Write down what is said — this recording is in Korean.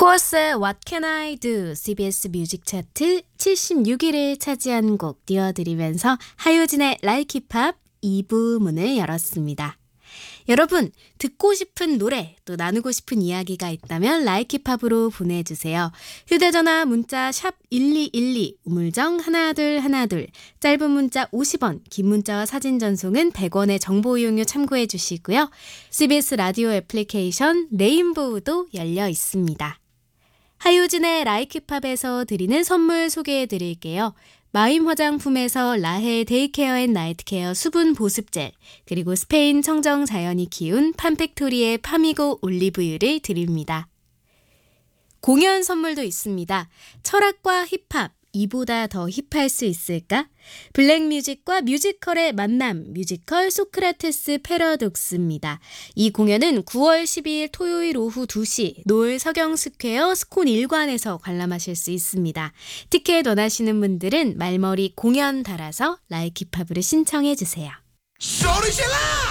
코어스의 What Can I Do? CBS 뮤직 차트 76위를 차지한 곡 띄워드리면서 하효진의 Like Hip Hop 2부 문을 열었습니다. 여러분, 듣고 싶은 노래, 또 나누고 싶은 이야기가 있다면 Like Hip Hop으로 보내주세요. 휴대전화 문자 샵 1212, 우물정 1212, 짧은 문자 50원, 긴 문자와 사진 전송은 100원의 정보 이용료 참고해 주시고요. CBS 라디오 애플리케이션 레인보우도 열려 있습니다. 하효진의 Like Hip Hop에서 드리는 선물 소개해 드릴게요. 마임 화장품에서 라헬 데이케어 앤 나이트케어 수분 보습젤, 그리고 스페인 청정 자연이 키운 판팩토리의 파미고 올리브유를 드립니다. 공연 선물도 있습니다. 철학과 힙합, 이보다 더 힙할 수 있을까? 블랙뮤직과 뮤지컬의 만남, 뮤지컬 소크라테스 패러독스입니다. 이 공연은 9월 12일 토요일 오후 2시 노을 서경스퀘어 스콘 1관에서 관람하실 수 있습니다. 티켓 원하시는 분들은 말머리 공연 달아서 라이크 힙합으로 신청해 주세요. 소리 질러!